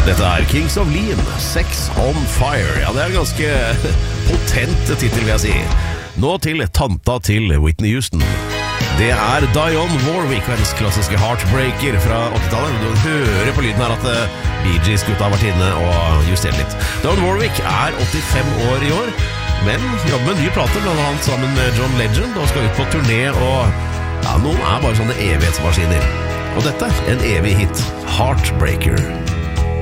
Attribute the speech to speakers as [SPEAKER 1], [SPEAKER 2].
[SPEAKER 1] Dette Kings of Leon, Sex on Fire. Ja, det en ganske potent titel, vil jeg si. Nå til tanta til Whitney Houston. Det Dionne Warwick, hennes klassiske Heartbreaker fra 80-tallet. Du hører på lyden her at Bee Gees-gutta har vært inne og justert litt. Dionne Warwick 85 år i år, men jobber med en ny plate, blant annet sammen med John Legend, og skal ut på turné, og ja, noen bare sånne evighetsmaskiner. Og dette en evig hit, Heartbreaker.